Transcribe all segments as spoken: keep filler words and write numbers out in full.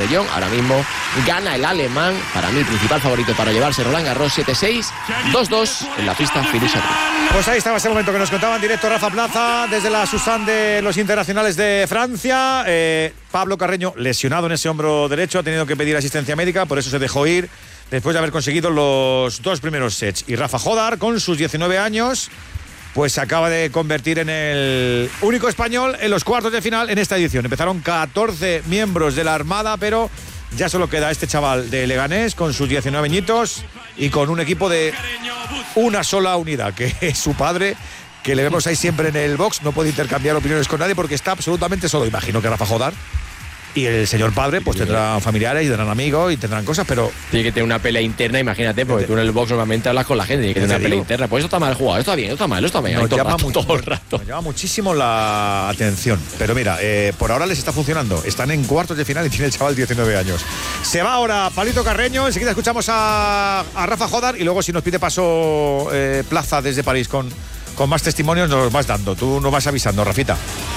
Castellón. Ahora mismo gana el alemán, para mí principal favorito para llevarse Roland Garros, siete seis, dos dos en la pista Philippe Chatrier. Pues ahí estaba ese momento que nos contaba en directo Rafa Plaza desde la Susan de los internacionales de Francia. Eh, Pablo Carreño lesionado en ese hombro derecho, ha tenido que pedir asistencia médica, por eso se dejó ir después de haber conseguido los dos primeros sets. Y Rafa Jodar, con sus diecinueve años, pues se acaba de convertir en el único español en los cuartos de final en esta edición. Empezaron catorce miembros de la Armada, pero ya solo queda este chaval de Leganés con sus diecinueve añitos y con un equipo de una sola unidad, que es su padre, que le vemos ahí siempre en el box. No puede intercambiar opiniones con nadie porque está absolutamente solo. Imagino que Rafa Jodar y el señor padre pues tendrán familiares y tendrán amigos y tendrán cosas, pero tiene que tener una pelea interna, imagínate, porque tú en el box normalmente hablas con la gente, tiene que tener una pelea interna. Pues esto está mal jugado, esto está bien, esto está mal, esto está bien. Nos todo, llama rato, mucho, todo el rato. Nos llama muchísimo la atención. Pero mira, eh, por ahora les está funcionando. Están en cuartos de final y tiene el chaval diecinueve años. Se va ahora Palito Carreño. Enseguida escuchamos a, a Rafa Jodar y luego, si nos pide paso eh, Plaza desde París con, con más testimonios, nos los vas dando. Tú nos vas avisando, Rafita.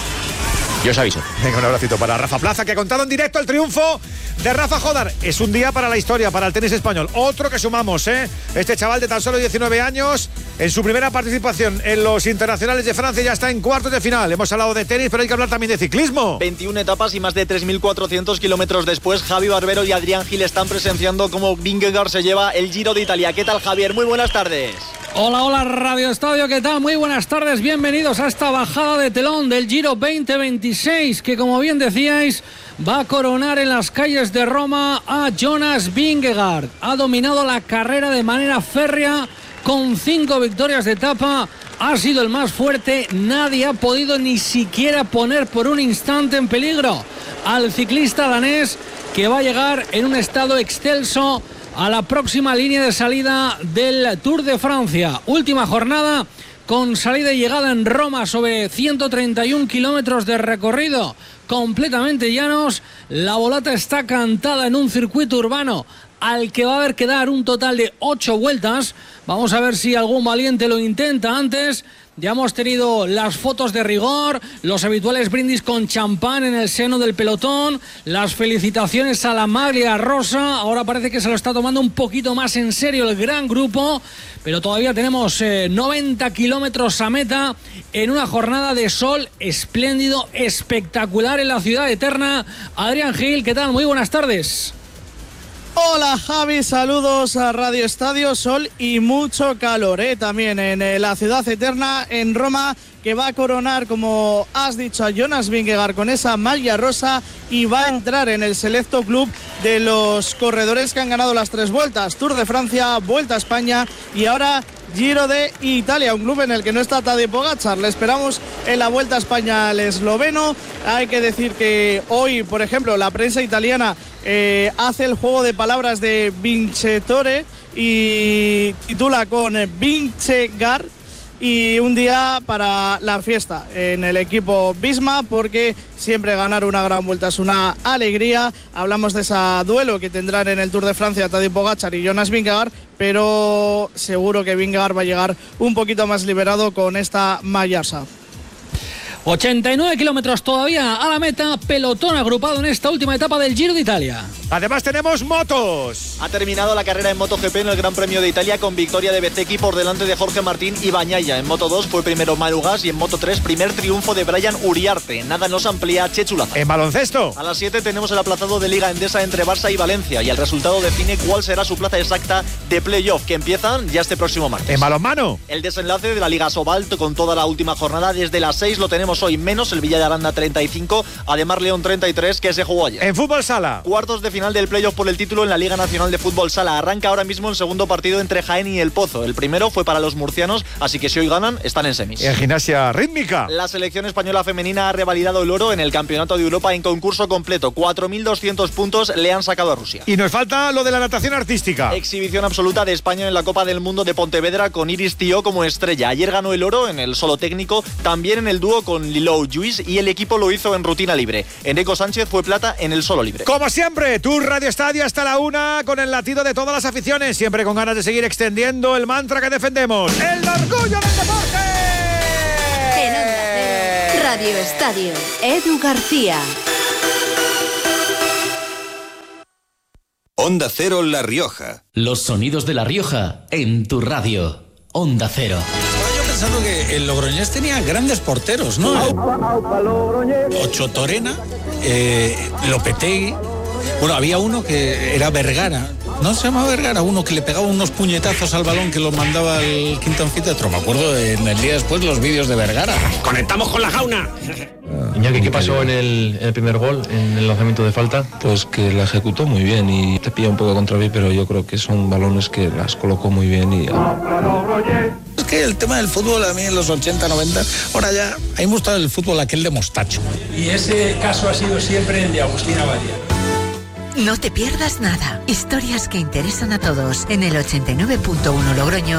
Yo os aviso. Venga, un abracito para Rafa Plaza, que ha contado en directo el triunfo de Rafa Jodar. Es un día para la historia, para el tenis español. Otro que sumamos, ¿eh? Este chaval de tan solo diecinueve años, en su primera participación en los internacionales de Francia, ya está en cuartos de final. Hemos hablado de tenis, pero hay que hablar también de ciclismo. veintiuna etapas y más de tres mil cuatrocientos kilómetros después, Javi Barbero y Adrián Gil están presenciando cómo Vingegaard se lleva el Giro de Italia. ¿Qué tal, Javier? Muy buenas tardes. Hola, hola, Radio Estadio, ¿qué tal? Muy buenas tardes, bienvenidos a esta bajada de telón del Giro veinte veintiséis, que, como bien decíais, va a coronar en las calles de Roma a Jonas Vingegaard. Ha dominado la carrera de manera férrea con cinco victorias de etapa, ha sido el más fuerte, nadie ha podido ni siquiera poner por un instante en peligro al ciclista danés, que va a llegar en un estado excelso a la próxima línea de salida del Tour de Francia. Última jornada con salida y llegada en Roma sobre ciento treinta y un kilómetros de recorrido completamente llanos. La volata está cantada en un circuito urbano al que va a haber que dar un total de ocho vueltas. Vamos a ver si algún valiente lo intenta antes. Ya hemos tenido las fotos de rigor, los habituales brindis con champán en el seno del pelotón, las felicitaciones a la maglia rosa. Ahora parece que se lo está tomando un poquito más en serio el gran grupo, pero todavía tenemos eh, noventa kilómetros a meta en una jornada de sol espléndido, espectacular en la ciudad eterna. Adrián Gil, ¿qué tal? Muy buenas tardes. Hola Javi, saludos a Radio Estadio, sol y mucho calor, ¿eh? También en eh, la ciudad eterna, en Roma, que va a coronar, como has dicho, a Jonas Vingegaard con esa malla rosa y va a entrar en el selecto club de los corredores que han ganado las tres vueltas, Tour de Francia, Vuelta a España y ahora Giro de Italia, un club en el que no está Tadej Pogačar. Le esperamos en la Vuelta a España al esloveno. Hay que decir que hoy, por ejemplo, la prensa italiana eh, hace el juego de palabras de Vincitore y titula con Vingegaard. Y un día para la fiesta en el equipo Visma, porque siempre ganar una gran vuelta es una alegría. Hablamos de ese duelo que tendrán en el Tour de Francia Tadej Pogačar y Jonas Vingegaard, pero seguro que Vingegaard va a llegar un poquito más liberado con esta mallasa. ochenta y nueve kilómetros todavía a la meta, pelotón agrupado en esta última etapa del Giro de Italia. Además tenemos motos. Ha terminado la carrera en MotoGP en el Gran Premio de Italia con victoria de Bezzecchi por delante de Jorge Martín y Bagnaia. En Moto dos fue primero Manu Gas y en Moto tres primer triunfo de Brian Uriarte. Nada nos amplía Chechu Laza. En baloncesto. A las siete tenemos el aplazado de Liga Endesa entre Barça y Valencia y el resultado define cuál será su plaza exacta de playoff, que empiezan ya este próximo martes. En balonmano. El desenlace de la Liga Sobal con toda la última jornada desde las seis lo tenemos hoy, menos el Villa de Aranda treinta y cinco, además León treinta y tres, que se jugó ayer. En fútbol sala. Cuartos de final del playoff por el título en la Liga Nacional de Fútbol Sala. Arranca ahora mismo el segundo partido entre Jaén y El Pozo. El primero fue para los murcianos, así que si hoy ganan, están en semis. En gimnasia rítmica. La selección española femenina ha revalidado el oro en el Campeonato de Europa en concurso completo. cuatro mil doscientos puntos le han sacado a Rusia. Y nos falta lo de la natación artística. Exhibición absoluta de España en la Copa del Mundo de Pontevedra con Iris Tío como estrella. Ayer ganó el oro en el solo técnico, también en el dúo con Lilou Lluís, y el equipo lo hizo en rutina libre. Enrico Sánchez fue plata en el solo libre. Como siempre, tu Radio Estadio hasta la una con el latido de todas las aficiones, siempre con ganas de seguir extendiendo el mantra que defendemos, el orgullo del deporte. En Onda Cero, Radio Estadio, Edu García. Onda Cero La Rioja. Los sonidos de La Rioja en tu radio. Onda Cero. Estaba yo pensando que el Logroñés tenía grandes porteros, ¿no? Ocho Torena, eh, Lopetegui. Bueno, había uno que era Vergara. ¿No se llama Vergara? Uno que le pegaba unos puñetazos al balón que lo mandaba al quinto anfiteatro. Me acuerdo en el día después los vídeos de Vergara. ¡Conectamos con la jauna! Iñaki, ¿qué pasó en el, en el primer gol, en el lanzamiento de falta? Pues que la ejecutó muy bien y te pilla un poco contra mí, pero yo creo que son balones que las colocó muy bien y... Es que el tema del fútbol a mí en los ochenta, noventa, ahora ya, a mí me gusta el fútbol aquel de mostacho. Y ese caso ha sido siempre el de Agustín Abadía. No te pierdas nada. Historias que interesan a todos en el ochenta y nueve punto uno Logroño.